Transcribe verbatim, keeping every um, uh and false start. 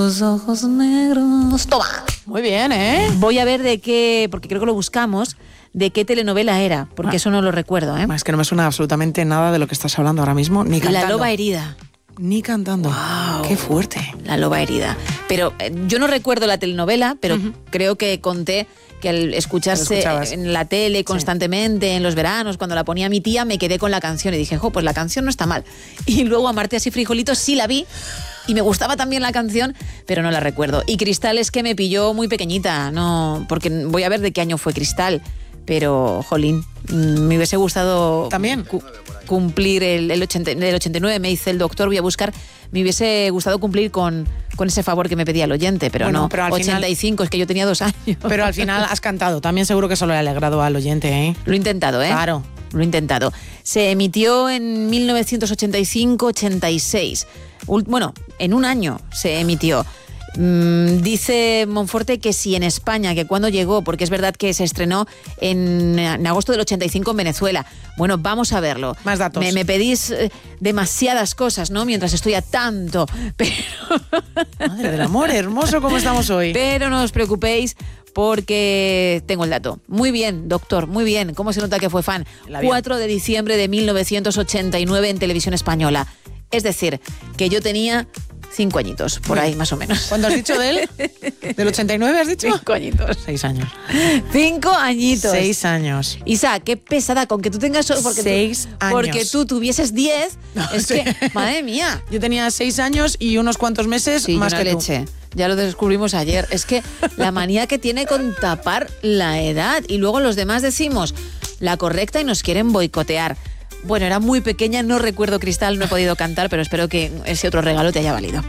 Los ojos negros. Toma. Muy bien, ¿eh? Voy a ver de qué, porque creo que lo buscamos, de qué telenovela era, porque ah, eso no lo recuerdo, ¿eh? Es que no me suena absolutamente nada de lo que estás hablando ahora mismo, ni cantando. La loba herida. Ni cantando. Wow. Qué fuerte. La loba herida. Pero eh, yo no recuerdo la telenovela, pero uh-huh. creo que conté que al escucharse en la tele constantemente, sí. en los veranos, cuando la ponía mi tía, me quedé con la canción y dije, jo, pues la canción no está mal. Y luego Amarte así frijolitos sí la vi y me gustaba también la canción, pero no la recuerdo. Y Cristal es que me pilló muy pequeñita, no, porque voy a ver de qué año fue Cristal, pero, jolín, me hubiese gustado también cu- cumplir el, el ochenta, del ochenta y nueve, me dice el doctor, voy a buscar, me hubiese gustado cumplir con, con ese favor que me pedía el oyente, pero bueno, no, pero al ochenta y cinco, final, es que yo tenía dos años. Pero al final has cantado, también seguro que eso lo he alegrado al oyente, ¿eh? Lo he intentado, ¿eh? Claro. Lo he intentado. Se emitió en mil novecientos ochenta y cinco ochenta y seis. Bueno, en un año se emitió. Mm, dice Monforte que sí en España, que cuando llegó, porque es verdad que se estrenó en, en agosto del ochenta y cinco en Venezuela. Bueno, vamos a verlo. Más datos. Me, me pedís eh, demasiadas cosas, ¿no? Mientras estoy a tanto. Pero... Madre del amor, hermoso como estamos hoy. Pero no os preocupéis, porque tengo el dato. Muy bien, doctor, muy bien. ¿Cómo se nota que fue fan? cuatro de diciembre de mil novecientos ochenta y nueve en Televisión Española. Es decir, que yo tenía cinco añitos, por ahí más o menos. ¿Cuándo has dicho de él? ¿Del ochenta y nueve has dicho? Cinco añitos. Seis años. Cinco añitos. Seis años. Isa, qué pesada, con que tú tengas... Porque seis tú, años. Porque tú tuvieses diez, no, es sí. que, madre mía. Yo tenía seis años y unos cuantos meses sí, más que leche. Tú. Ya lo descubrimos ayer. Es que la manía que tiene con tapar la edad y luego los demás decimos la correcta y nos quieren boicotear. Bueno, era muy pequeña, no recuerdo Cristal, no he podido cantar, pero espero que ese otro regalo te haya valido.